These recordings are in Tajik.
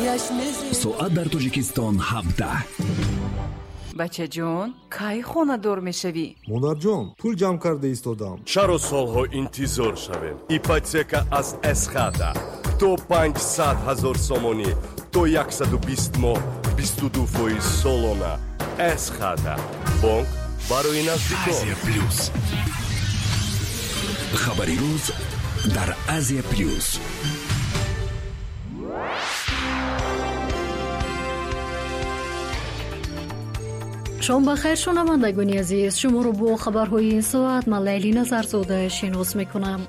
соат дар тоҷикистон 17. бача ҷон, кай хонадор мешавӣ? монарҷон, пул ҷамъ карда истодам. чаро солҳо интизор шавем? ипотека аз эсхата то 500,000 сомонӣ то 120 моҳ 22% солона. эсхата бонк барои наздикон. Азия плюс. хабари рӯз дар Азия плюс. шом бахайр шунавандагони азиз, шуморо бо хабарҳои ин соат ман Лайли Назарзода шинос мекунам.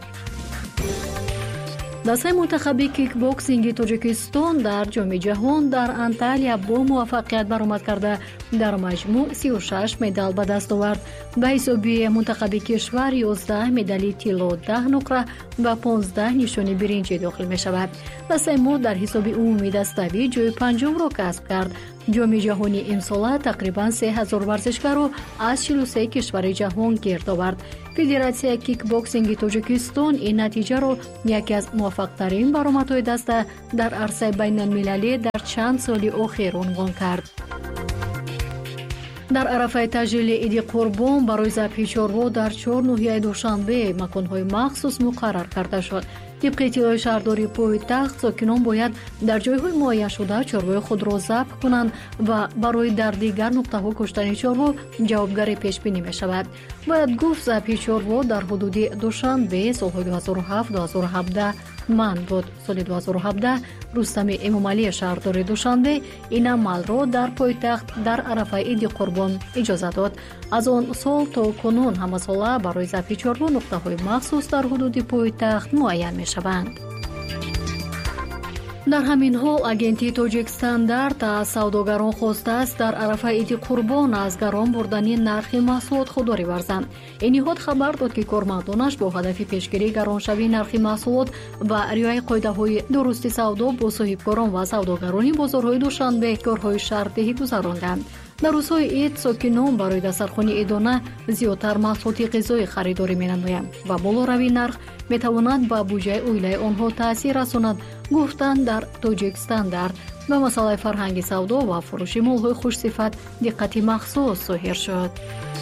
дастаи мунтахаби кикбоксинги Тоҷикистон дар ҷоми ҷаҳон дар Анталия бо муваффақият баромад карда дар маҷмӯъ 36 медал ба даст овард. ба ҳисоби мунтахаби кишвар 11 медали тилло, 10 нуқра ва 15 нишони биринҷӣ дохил мешавад. дастаи мо дар ҳисоби умуми даставӣ ҷойи панҷумро касб кард. ҷоми ҷаҳони имсола тақрибан 3000 варзишгаро аз 43 кишвари ҷаҳон гирд овард. федератсияи кикбоксинги Тоҷикистон ин натиҷаро яке аз муваффақтарин баромадҳои даста дар арсаи байналмилалӣ дар чанд соли охир унвон кард. дар арафаи таҷлили иди қурбон барои забҳи чорво дар 4 ноҳияи душанбе маконҳои махсус муқаррар карда шуд. тибқи иттилои шаҳрдори пойтахт, сокинон бояд дар ҷойҳои муайяншуда чорвои худро забт кунанд ва барои дар дигар нуқтаҳо куштани чорво ҷавобгарӣ пешбинӣ мешавад. бояд гуфт забҳи чорво дар ҳудуди душанбе солҳои 2007-2017 манъ буд. соли 2017 Рустами Эмомалӣ шаҳрдори Душанбе ин амалро дар пойтахт дар арафаи иди қурбон иҷоза дод. аз он сол то кунун ҳамасола барои забҳи чорво нуқтаҳои махсус дар ҳудуди пойтахт муайян мешаванд. дар ҳамин ҳол агенти Тоҷик Стандарт аз савдогарон хостааст дар арафаи иди қурбон аз гарон бурдани нархи маҳсулот худдорӣ варзанд. ин ниҳод хабар дод ки кормандонаш бо ҳадафи пешгирии гароншавии нархи маҳсулот ва риояи қоидаҳои дурусти савдо бо соҳибкорон ва савдогарони бозорҳои Душанбе корҳои шартдиҳӣ гузаронданд. дар рӯзҳои ид сокинон барои дастархони идона зиёдтар маҳсулоти ғизоӣ харидорӣ менамоянд ва болоравии нарх метавонад ба буҷаи оилаи онҳо таъсир расонад, гуфтанд дар Тоҷик Стандарт. ба масъалаи фарҳанги савдо ва фурӯши молҳои хушсифат диққати махсус зоҳир шуд.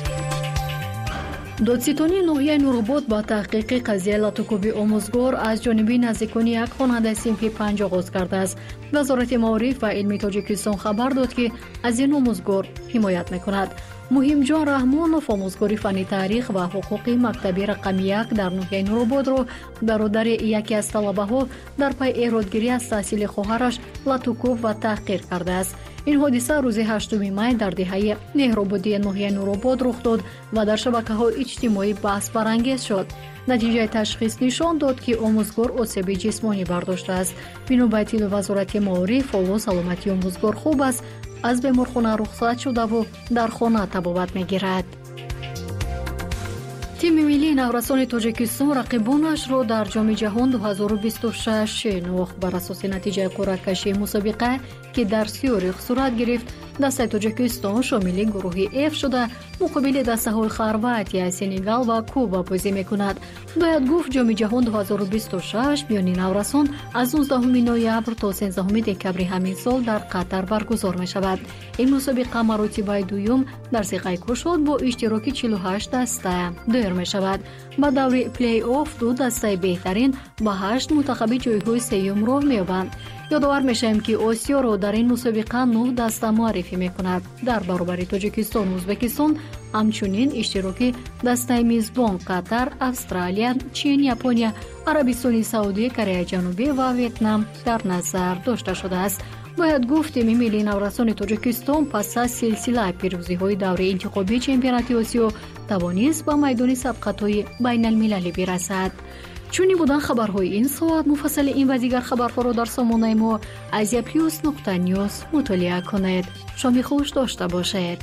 додситони ноҳияи Нуробод ба таҳқиқи қазияи латукуби омӯзгор аз ҷониби наздикони як хонандаи синфи 5 оғоз кардааст. вазорати маориф ва илми Тоҷикистон хабар дод ки аз ин омӯзгор ҳимоят мекунад. муҳимҷон Раҳмонов, омӯзгори фанни таърих ва ҳуқуқи мактаби рақами 1 дар ноҳияи Нурободро бародари яке аз талабаҳо дар пай эҳродгирӣ аз таҳсили хоҳараш латукуб ва таҳқир кардааст. ин ҳодиса рӯзи 8 май дар деҳаи Неҳрободии ноҳияи Нуробод рух дод ва дар шабакаҳои иҷтимоӣ баҳсбарангез шуд. натиҷаи ташхис нишон дод ки омӯзгор осеби ҷисмонӣ бардоштааст. бино ба иттилои вазорати маориф, ҳоло саломатии омӯзгор хуб аст, аз беморхона рухсат шудаву дар хона табобат мегирад. тими миллии наврасони Тоҷикистон рақибонашро дар ҷоми ҷаҳон 2026 шинохт. бар асоси натиҷаи қуръакашии мусобиқа ки дар Сюрих сурат гирифт, дастаи Тоҷикистон шомили гурӯҳи F шуда муқобили дастаҳои Хорватия, Сенегал ва Куба бозӣ мекунад. бояд гуфт ҷоми ҷаҳон 2026 миёни наврасон аз 19 ноябр то 13 декабри ҳамин сол дар Қатар баргузор мешавад. ин мусобиқа маротибаи дуюм дар сиғаи кушод бо иштироки 48 даста доир мешавад. ба даври плей-офф ду дастаи беҳтарин ба 8 мунтахаби ҷойҳои сеюм роҳ меёбанд. ёдовар мешавем ки Осиёро дар ин мусобиқа 9 даста муаррифӣ мекунад. дар баробари Тоҷикистону Узбекистон ҳамчунин иштироки дастаи мизбон Қатар, Австралия, Чин, Япония, Арабистони Саудӣ, Кореяи Ҷанубӣ ва Вьетнам дар назар дошта шудааст. бояд гуфт тими миллии наврасони Тоҷикистон пас аз силсилаи пирӯзиҳои даври интихобии чемпионати Осиё тавонист ба майдони сабқатҳои байналмилалӣ бирасад. чуни будан хабарҳои ин соат. муфассали ин ва дигар хабарҳоро дар сомонаи мо aziaplus.news мутолиа кунед. шоми хуш дошта бошед.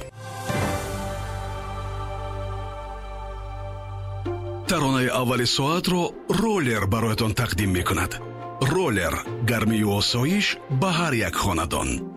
таронаи аввали соатро ролер бароятон тақдим мекунад. ролер гармию осоиш ба ҳар як хонадон.